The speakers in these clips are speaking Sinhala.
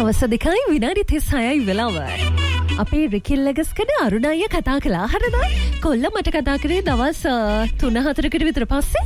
හවස 2:36 වෙලාව. අපේ රිකිල්ලගස්කඩ අරුණාය කතා කළා හරිද? කොල්ල මට කතා කරේ දවස් 3-4කට විතර පස්සේ.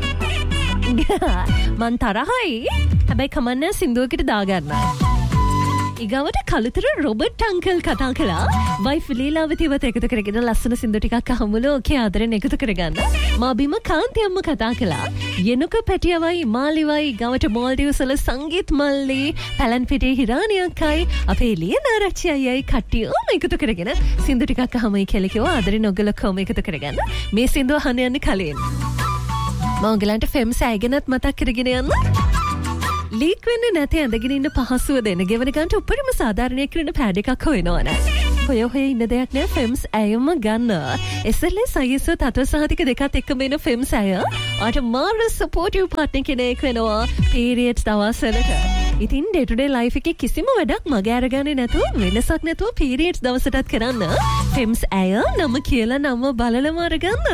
මන් තරහයි. හැබැයි කමන්න සින්දුවකට දාගන්න. ඊගවට කලුතර රොබර්ට් අංකල් කතා කළා. වයිෆ් ලීලාවතිවත් එකතු කරගෙන ලස්සන සින්දු ටිකක් අහමුලු ඔකේ ආදරෙන් එකතු කරගන්න. මාබිම කාන්ති අම්ම කතා කළා. යෙනුක පැටියවයි මාලිවයි ගවට මෝල්ඩිව්ස් වල සංගීත් මල්ලි පැලන්පිටියේ හිරානියක්යි අපේ ලියනාරච්චි අයියයි කට්ටියම එකතු කරගෙන සින්දු ටිකක් අහමුයි කියලා කිව්වා. ආදරෙන් ඔයගොල්ලෝ කොහොම එකතු කරගන්න. මේ සින්දුව අහන්න යන්නේ කලින්. මම ඔයගලන්ට ෆෙම්ස් ඇයගෙනත් මතක් කරගෙන යන්න. ලීක් වෙන්නේ නැති ඇඳගෙන ඉන්න පහසුව දෙන්න ගෙවන ගන්නට උපරිම සාධාරණයක් කරන පෑඩ් එකක් හොයනවනේ. හොය ඉන්න දෙයක් නෑ ෆෙම්ස් ඇයම ගන්න. SLS IS තත්ත්ව සහතික දෙකත් එක්කම එන ෆෙම්ස් ඇය ආට මාර සපෝටිව් පාර්ට්නර් කෙනෙක් වෙනවා පීරියඩ්ස් දවස්වලට. ඉතින් ඩේ ටු ඩේ ලයිෆ් එකේ කිසිම වැඩක් මග අරගන්නේ නැතුව වෙනසක් නැතුව පීරියඩ්ස් දවසටත් කරන්න ෆෙම්ස් ඇය නම කියලා නම බලලම අරගන්න.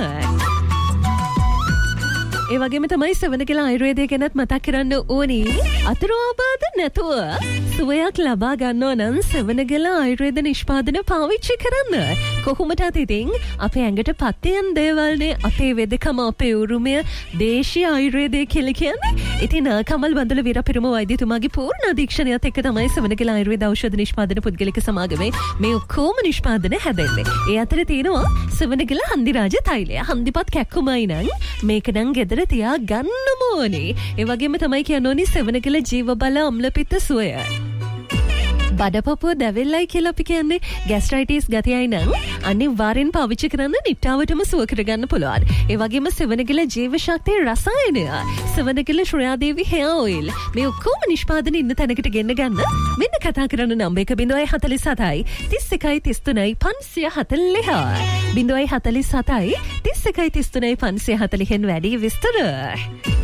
ඒ වගේම තමයි සෙවණගල ආයුර්වේදය ගැනත් මතක් කරන්න ඕනේ. අතුරු ආබාධ නැතුව සුවයක් ලබා ගන්නව නම් සෙවණගල ආයුර්වේද නිෂ්පාදන පාවිච්චි කරන්න. කොහොමදත් ඉතින් අපේ ඇඟට පත්‍යයන් දේවල්නේ අපේ වෙදකම අපේ උරුමය දේශීය ආයුර්වේදය කියලා කියන්නේ. ඉතින් කමල් බන්දුල වීරපිරම වෛද්‍යතුමාගේ පූර්ණ අධීක්ෂණයත් එක්ක තමයි සෙවණගල ආයුර්වේද ඖෂධ නිෂ්පාදන පුද්ගලික සමාගමේ මේ ඔක්කොම නිෂ්පාදන හැදෙන්නේ. ඒ අතරේ තියෙනවා සෙවණගල හන්දිරාජ තෛලය. හන්දිපත් කැක්කුමයි නම් මේක නම් තියා ගන්නම ඕනේ. ඒ වගේම තමයි කියන්න ඕනේ සෙවණගල ජීව බල අම්ලපිත්ත සුවය. බඩපපුව දැවෙල්ලයි කියලා අපි කියන්නේ ગેස්ට්‍රයිටිස් ගතියයි නම් අනිවාර්යෙන් පාවිච්චි කරන්න නිට්ටාවටම සුව කරගන්න පුළුවන්. ඒ වගේම සෙවණගල ජීව ශක්තිය රසායනය, සෙවණගල ශ්‍රේයාදේවි hair oil මේ ඔක්කොම නිෂ්පාදන ඉන්න තැනකට ගෙන්න ගන්න. මෙන්න කතා කරන නම්බර 047යි 31යි 33යි 540 047යි 31යි 33යි 540 වැඩි විස්තර.